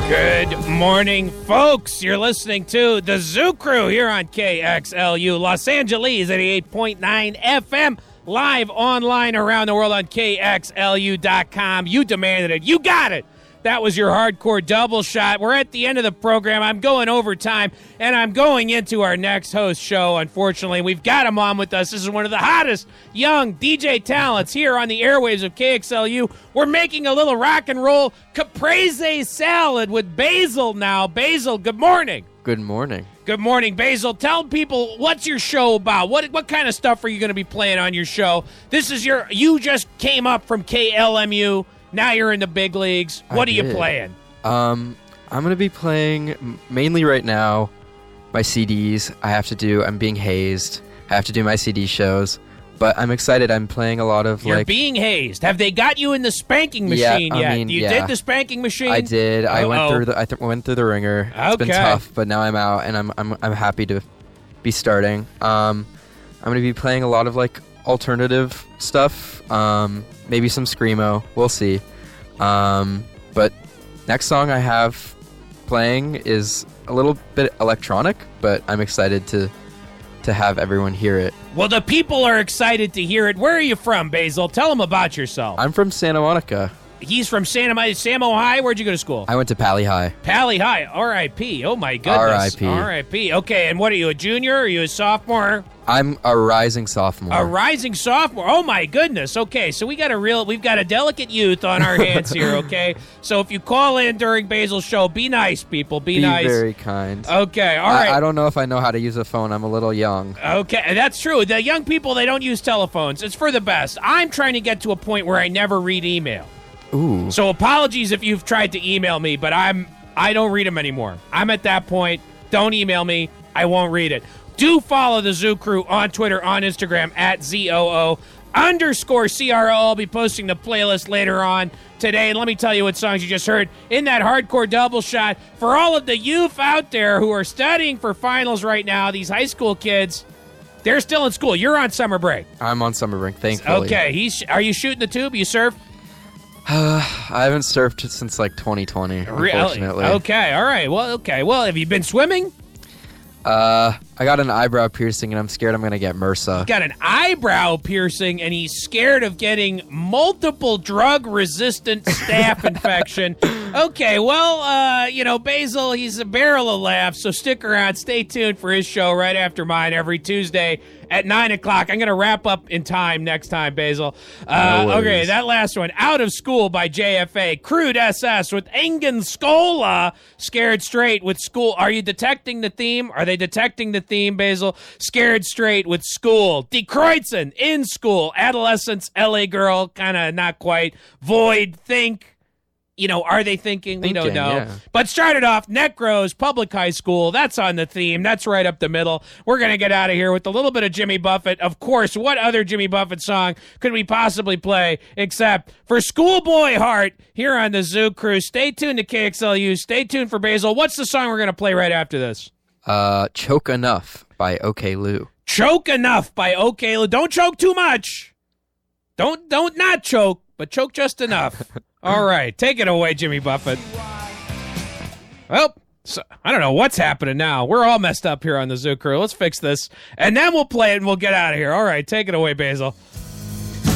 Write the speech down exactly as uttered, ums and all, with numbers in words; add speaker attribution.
Speaker 1: Good morning, folks. You're listening to the Zoo Crew here on K X L U Los Angeles eighty-eight point nine F M, live online around the world on K X L U dot com. You demanded it. You got it. That was your hardcore double shot. We're at the end of the program. I'm going overtime, and I'm going into our next host show, unfortunately. We've got him on with us. This is one of the hottest young D J talents here on the airwaves of K X L U. We're making a little rock and roll caprese salad with Basil now. Basil, good morning.
Speaker 2: Good morning.
Speaker 1: Good morning, Basil. Tell people, what's your show about? What what kind of stuff are you going to be playing on your show? This is your, you just came up from K L M U. Now you're in the big leagues. What
Speaker 2: I
Speaker 1: are you
Speaker 2: did.
Speaker 1: playing?
Speaker 2: Um, I'm going to be playing m- mainly right now my C Ds. I have to do, I'm being hazed. I have to do my C D shows. But I'm excited. I'm playing a lot of
Speaker 1: You're
Speaker 2: like...
Speaker 1: being hazed. Have they got you in the spanking
Speaker 2: Yeah,
Speaker 1: machine
Speaker 2: I
Speaker 1: yet?
Speaker 2: mean,
Speaker 1: you
Speaker 2: yeah.
Speaker 1: did the spanking machine?
Speaker 2: I did. I
Speaker 1: Uh-oh.
Speaker 2: went through the I th- went through the ringer. It's been
Speaker 1: Okay.
Speaker 2: tough, but now I'm out and I'm I'm I'm happy to be starting. Um, I'm going to be playing a lot of like alternative stuff. Um, maybe some screamo. We'll see. Um, but next song I have playing is a little bit electronic, but I'm excited to to have everyone hear it.
Speaker 1: Well, the people are excited to hear it. Where are you from, Basil? Tell them about yourself.
Speaker 2: I'm from Santa Monica.
Speaker 1: He's from Santa Monica. Samo High? Where'd you go to school?
Speaker 2: I went to Pally High.
Speaker 1: Pally High. R I P Oh, my goodness.
Speaker 2: R I P
Speaker 1: R I P Okay, and what are you, a junior? Are you a sophomore?
Speaker 2: I'm a rising sophomore.
Speaker 1: A rising sophomore. Oh my goodness. Okay, so we got a real, we've got a delicate youth on our hands here. Okay, so if you call in during Basil's show, be nice, people. Be,
Speaker 2: Be
Speaker 1: nice.
Speaker 2: very kind.
Speaker 1: Okay. All right.
Speaker 2: I, I don't know if I know how to use a phone. I'm a little young.
Speaker 1: Okay, that's true. The young people, they don't use telephones. It's for the best. I'm trying to get to a point where I never read email.
Speaker 2: Ooh.
Speaker 1: So apologies if you've tried to email me, but I'm I don't read them anymore. I'm at that point. Don't email me. I won't read it. Do follow the Zoo Crew on Twitter, on Instagram, at Z O O underscore C R O. I'll be posting the playlist later on today. And let me tell you what songs you just heard in that hardcore double shot. For all of the youth out there who are studying for finals right now, these high school kids, they're still in school. You're on summer break.
Speaker 2: I'm on summer break, thankfully.
Speaker 1: Okay. He's, are you shooting the tube? You surf?
Speaker 2: I haven't surfed since like twenty twenty, unfortunately.
Speaker 1: Okay, all right. Well, okay. Well, have you been swimming?
Speaker 2: Uh, I got an eyebrow piercing, and I'm scared I'm going to get MRSA.
Speaker 1: Got an eyebrow piercing, and he's scared of getting multiple drug-resistant staph infection. Okay, well, uh, you know, Basil, he's a barrel of laughs, so stick around. Stay tuned for his show right after mine every Tuesday at nine o'clock. I'm going to wrap up in time next time, Basil. Uh,
Speaker 2: No
Speaker 1: okay,
Speaker 2: worries.
Speaker 1: that last one, Out of School by J F A. Crude S S with Engen Skola. Scared Straight with School. Are you detecting the theme? Are they detecting the theme, Basil? Scared Straight with School. De Kreutzen, In School. Adolescence, L A Girl, kind of not quite. Void, Think. You know, are they thinking? We don't
Speaker 2: Thinking,
Speaker 1: know.
Speaker 2: yeah.
Speaker 1: But started off, Necros, Public High School. That's on the theme. That's right up the middle. We're going to get out of here with a little bit of Jimmy Buffett. Of course, what other Jimmy Buffett song could we possibly play except for Schoolboy Heart here on the Zoo Crew? Stay tuned to K X L U. Stay tuned for Basil. What's the song we're going to play right after this?
Speaker 2: Uh, Choke Enough by OK Lou.
Speaker 1: Choke Enough by OK Lou. Don't choke too much. Don't, don't not choke, but choke just enough. All right, take it away, Jimmy Buffett. Well, so, I don't know what's happening now. We're all messed up here on the Zoo Crew. Let's fix this, and then we'll play it, and we'll get out of here. All right, take it away, Basil.